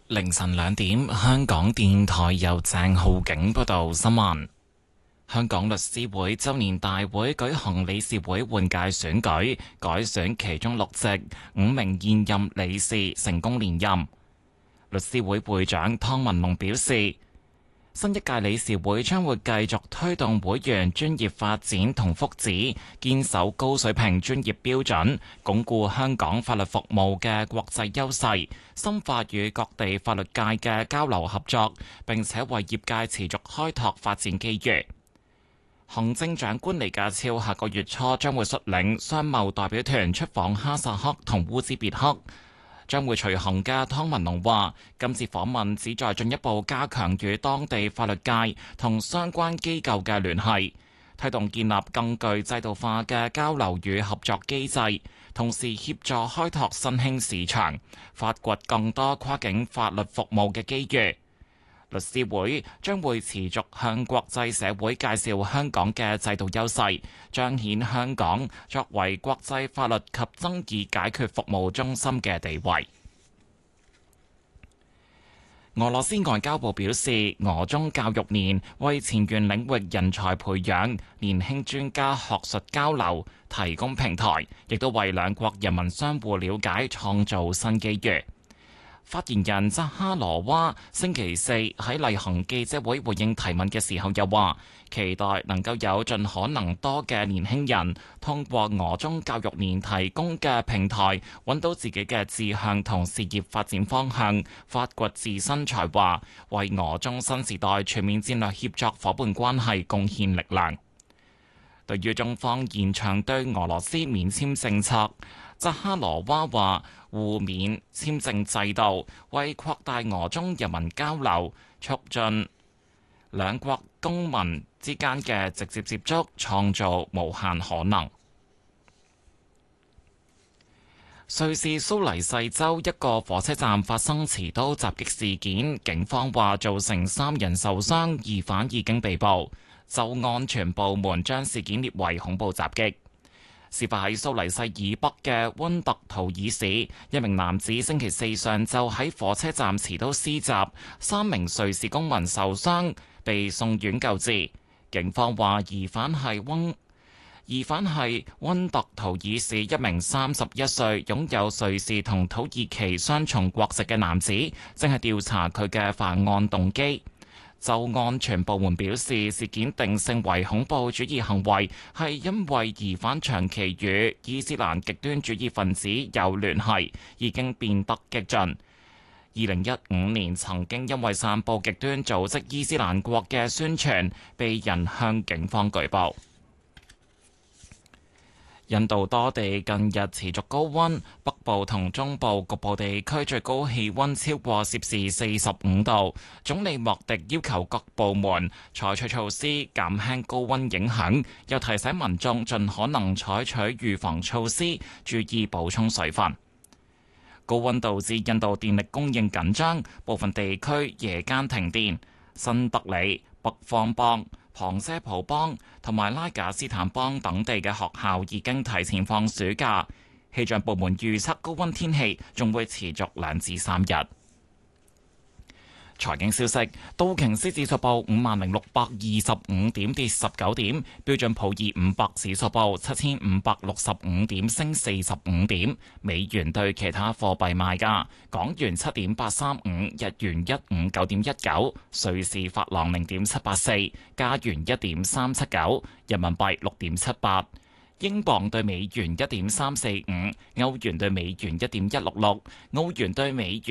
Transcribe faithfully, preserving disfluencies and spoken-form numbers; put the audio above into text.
凌晨兩點，香港電台由鄭浩景報道新聞。香港律師會周年大會舉行理事會換屆選舉，改選其中六席，五名現任理事成功連任。律師會會長湯文龍表示，新一屆理事會將會繼續推動會員專業發展同福祉，堅守高水平專業標準，鞏固香港法律服務嘅國際優勢，深化與各地法律界嘅交流合作，並且為業界持續開拓發展機遇。行政長官李家超下個月初將會率領商貿代表團出訪哈薩克同烏茲別克。將會隨行嘅湯文龍話：今次訪問旨在進一步加強與當地法律界同相關機構嘅聯繫，推動建立更具制度化嘅交流與合作機制，同時協助開拓新興市場，發掘更多跨境法律服務嘅機遇。律師會將會持續向國際社會介紹香港嘅制度優勢，彰顯香港作為國際法律及爭議解決服務中心嘅地位。俄羅斯外交部表示，俄中教育年為前沿領域人才培養、年輕專家學術交流提供平台，亦都為兩國人民相互了解創造新機遇。發言人扎哈羅娃星期四喺例行記者會回應提問嘅時候又話，期待能夠有盡可能多嘅年輕人通過俄中教育年提供嘅平台，揾到自己嘅志向同事業發展方向，發掘自身才華，為俄中新時代全面戰略協作夥伴關係貢獻力量。對於中方延長對俄羅斯免簽政策，扎哈羅娃話，互免簽證制度為擴大俄中人民交流，促進兩國公民之間嘅直接接觸，創造無限可能。瑞士蘇黎世州一個火車站發生持刀襲擊事件，警方話造成三人受傷，疑犯已經被捕。州安全部門將事件列為恐怖襲擊。事發喺蘇黎世以北嘅溫特圖爾市，一名男子星期四上晝喺火車站持刀施襲，三名瑞士公民受傷，被送院救治。警方話疑犯係溫疑犯係溫特圖爾市一名三十一歲、擁有瑞士同土耳其雙重國籍嘅男子，正係調查佢嘅犯案動機。州安全部門表示，事件定性為恐怖主義行為，係因為疑犯長期與伊斯蘭極端主義分子有聯繫，已經變得激進。二零一五年曾經因為散佈極端組織伊斯蘭國嘅宣傳，被人向警方舉報。印度多地近日持續高溫，北部同中部局部地區最高氣溫超過攝氏四十五度。總理莫迪要求各部門採取措施減輕高溫影響，又提醒民眾盡可能採取預防措施，注意補充水分。高溫導致印度電力供應緊張，部分地區夜間停電。新德里、北方邦、旁遮普邦同埋拉賈斯坦邦等地嘅學校已經提前放暑假。氣象部門預測高溫天氣仲會持續兩至三日。財經消息：道瓊斯指數報五萬零六百二十五點，跌十九點；標準普爾五百指數報七千五百六十五點，升四十五點。美元對其他貨幣賣價：港元七點八三五，日元一五九點一九，瑞士法郎零點七八四，加元一點三七九，人民幣六點七八，英鎊對美元一點三四五，歐元對美元一點一六六，澳元對美元